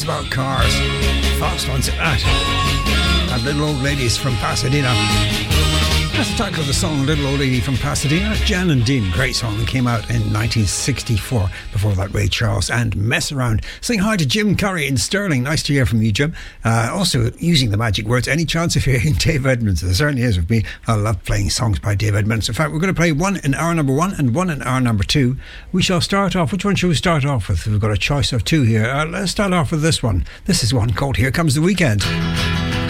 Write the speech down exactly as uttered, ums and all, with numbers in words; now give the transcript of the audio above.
songs about cars. Fast ones at that. And Little Old Ladies from Pasadena. That's the title of the song, Little Old Lady from Pasadena. Jan and Dean, great song that came out in nineteen sixty-four. Before that, Ray Charles and Mess Around. Saying hi to Jim Curry in Stirling. Nice to hear from you, Jim. Uh, also, using the magic words, any chance of hearing Dave Edmunds? There certainly is with me. I love playing songs by Dave Edmunds. In fact, we're going to play one in hour number one and one in hour number two. We shall start off. Which one shall we start off with? We've got a choice of two here. Uh, let's start off with this one. This is one called Here Comes the Weekend.